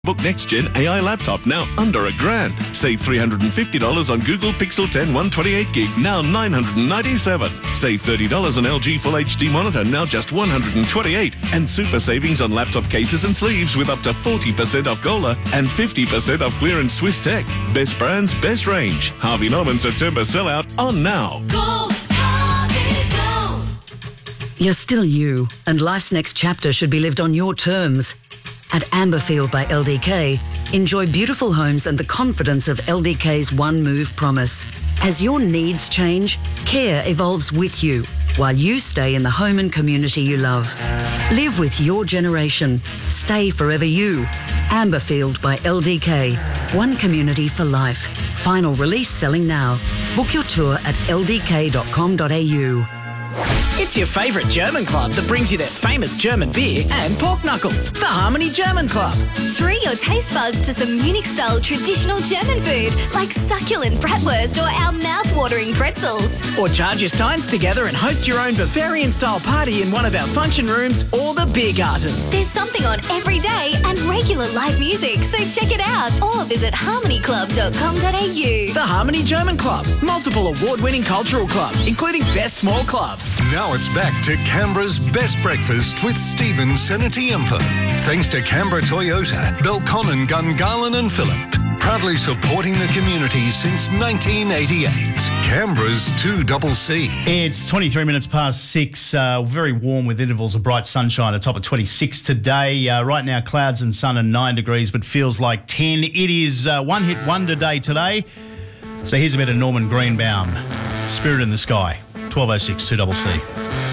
Book next-gen AI laptop now under $1,000. Save $350 on Google Pixel 10 128GB, now $997. Save $30 on LG Full HD monitor, now just $128. And super savings on laptop cases and sleeves with up to 40% off Gola and 50% off clearance Swiss Tech. Best brands, best range. Harvey Norman September sellout on now. Go, Harvey, go. You're still you, and life's next chapter should be lived on your terms. At Amberfield by LDK, enjoy beautiful homes and the confidence of LDK's One Move promise. As your needs change, care evolves with you, while you stay in the home and community you love. Live with your generation. Stay forever you. Amberfield by LDK. One community for life. Final release selling now. Book your tour at ldk.com.au. It's your favourite German club that brings you their famous German beer and pork knuckles. The Harmony German Club. Treat your taste buds to some Munich-style traditional German food like succulent bratwurst or our mouth-watering pretzels. Or charge your steins together and host your own Bavarian-style party in one of our function rooms or the beer garden. There's something on every day and regular live music, so check it out or visit harmonyclub.com.au. The Harmony German Club. Multiple award-winning cultural club, including Best Small Club. Now it's back to Canberra's Best Breakfast with Stephen Senatiempo. Thanks to Canberra Toyota, Belconnen, Gungahlin and Phillip. Proudly supporting the community since 1988. Canberra's 2CC. It's 23 minutes past 6. Very warm with intervals of bright sunshine. A top of 26 today. Right now, clouds and sun and 9 degrees, but feels like 10. It is one hit wonder day today. So here's a bit of Norman Greenbaum. Spirit in the Sky. 12:06 2CC.